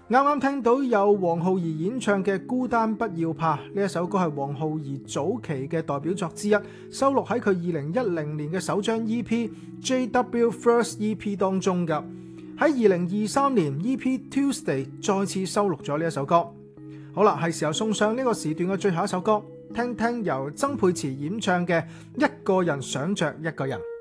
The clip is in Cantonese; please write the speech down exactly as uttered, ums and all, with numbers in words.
啱啱聽到有黃浩兒演唱嘅《孤單不要怕》，呢一首歌係黃浩兒早期嘅代表作之一，收錄喺佢二零一零年嘅首張 E P J W First E P 當中㗎。喺二零二三年 E P Tuesday 再次收錄咗呢一首歌。好啦，係時候送上呢個時段嘅最後一首歌，聽聽由曾沛慈演唱嘅《一個人想着一個人》。